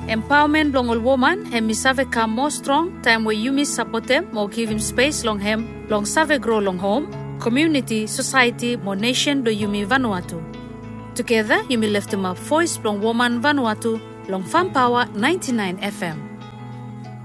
Empowerment long all woman hem misave come more strong time where you miss support them or give him space long hem long save grow long home community society more nation do you me Vanuatu. Together you me lift him up voice long woman Vanuatu long Farm Power 99 FM.